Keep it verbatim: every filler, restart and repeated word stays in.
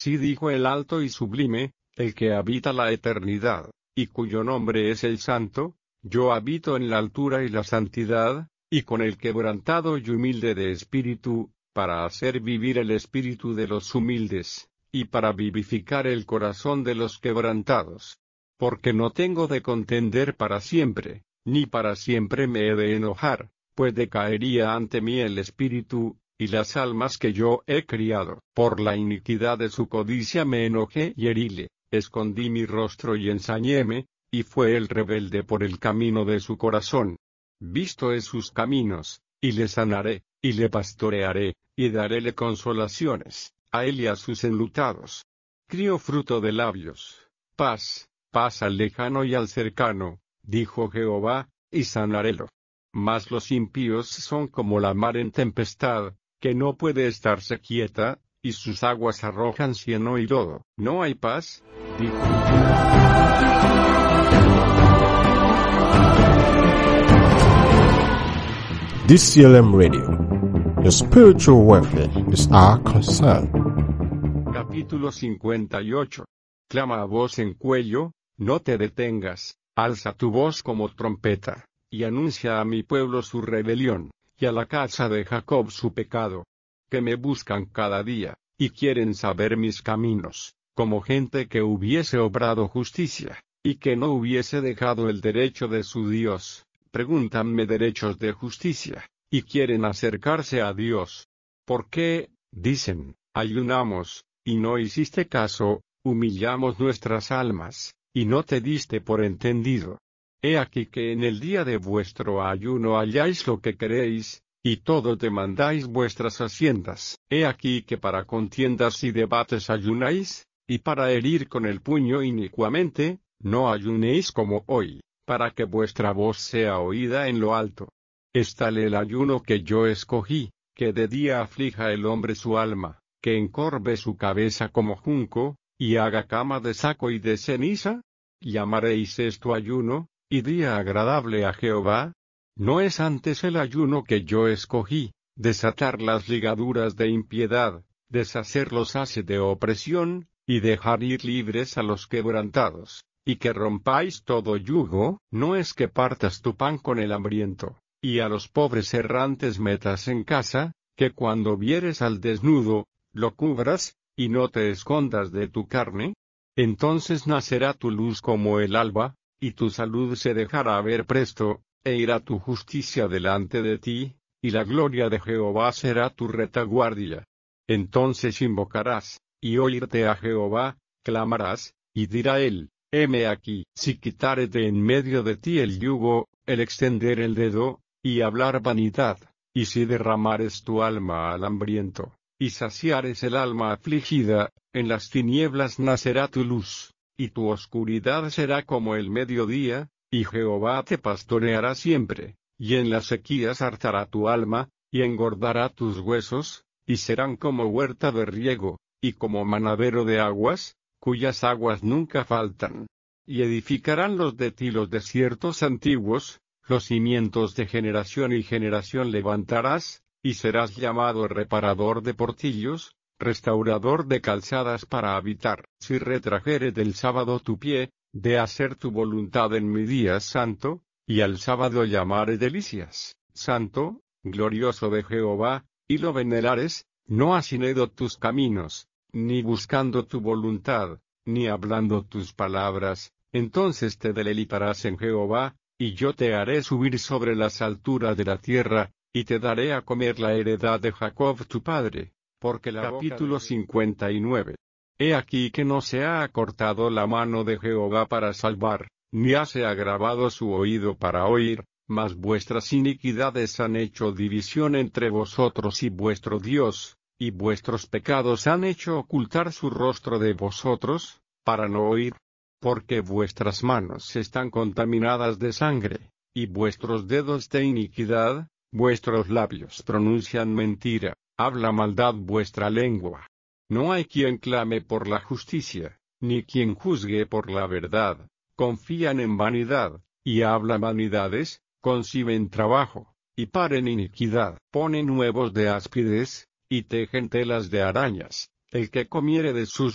Sí dijo el alto y sublime, el que habita la eternidad, y cuyo nombre es el Santo, yo habito en la altura y la santidad, y con el quebrantado y humilde de espíritu, para hacer vivir el espíritu de los humildes, y para vivificar el corazón de los quebrantados. Porque no tengo de contender para siempre, ni para siempre me he de enojar, pues decaería ante mí el espíritu, y las almas que yo he criado. Por la iniquidad de su codicia me enojé y heríle, escondí mi rostro y ensañéme, y fue el rebelde por el camino de su corazón. Visto es sus caminos, y le sanaré, y le pastorearé, y daréle consolaciones, a él y a sus enlutados. Crío fruto de labios, paz, paz al lejano y al cercano, dijo Jehová, y sanarélo. Mas los impíos son como la mar en tempestad, que no puede estarse quieta, y sus aguas arrojan cieno y lodo. ¿No hay paz? Dijo. D C L M Radio. Your spiritual welfare is our concern. Capítulo cincuenta y ocho. Clama a voz en cuello, no te detengas, alza tu voz como trompeta, y anuncia a mi pueblo su rebelión, y a la casa de Jacob su pecado. Que me buscan cada día, y quieren saber mis caminos, como gente que hubiese obrado justicia, y que no hubiese dejado el derecho de su Dios. Pregúntanme derechos de justicia, y quieren acercarse a Dios. ¿Por qué, dicen, ayunamos, y no hiciste caso, humillamos nuestras almas, y no te diste por entendido? He aquí que en el día de vuestro ayuno halláis lo que queréis, y todo demandáis vuestras haciendas. He aquí que para contiendas y debates ayunáis, y para herir con el puño inicuamente, no ayunéis como hoy, para que vuestra voz sea oída en lo alto. Es tal el ayuno que yo escogí, que de día aflija el hombre su alma, que encorve su cabeza como junco, y haga cama de saco y de ceniza. ¿Llamaréis esto ayuno, y día agradable a Jehová? ¿No es antes el ayuno que yo escogí, desatar las ligaduras de impiedad, deshacer los haces de opresión, y dejar ir libres a los quebrantados, y que rompáis todo yugo? ¿No es que partas tu pan con el hambriento, y a los pobres errantes metas en casa, que cuando vieres al desnudo, lo cubras, y no te escondas de tu carne? Entonces nacerá tu luz como el alba, y tu salud se dejará ver presto, e irá tu justicia delante de ti, y la gloria de Jehová será tu retaguardia. Entonces invocarás, y oírte a Jehová, clamarás, y dirá él, heme aquí. Si quitares de en medio de ti el yugo, el extender el dedo, y hablar vanidad, y si derramares tu alma al hambriento, y saciares el alma afligida, en las tinieblas nacerá tu luz, y tu oscuridad será como el mediodía, y Jehová te pastoreará siempre, y en las sequías hartará tu alma, y engordará tus huesos, y serán como huerta de riego, y como manadero de aguas, cuyas aguas nunca faltan. Y edificarán los de ti los desiertos antiguos, los cimientos de generación y generación levantarás, y serás llamado reparador de portillos, restaurador de calzadas para habitar. Si retrajeres del sábado tu pie, de hacer tu voluntad en mi día santo, y al sábado llamaré delicias, santo, glorioso de Jehová, y lo venerares, no haciendo tus caminos, ni buscando tu voluntad, ni hablando tus palabras, entonces te deleitarás en Jehová, y yo te haré subir sobre las alturas de la tierra, y te daré a comer la heredad de Jacob tu padre. Porque la Capítulo cincuenta y nueve. He aquí que no se ha acortado la mano de Jehová para salvar, ni hase agravado su oído para oír, mas vuestras iniquidades han hecho división entre vosotros y vuestro Dios, y vuestros pecados han hecho ocultar su rostro de vosotros, para no oír. Porque vuestras manos están contaminadas de sangre, y vuestros dedos de iniquidad, vuestros labios pronuncian mentira, habla maldad vuestra lengua. No hay quien clame por la justicia, ni quien juzgue por la verdad. Confían en vanidad, y hablan vanidades, conciben trabajo, y paren iniquidad. Ponen huevos de áspides, y tejen telas de arañas. El que comiere de sus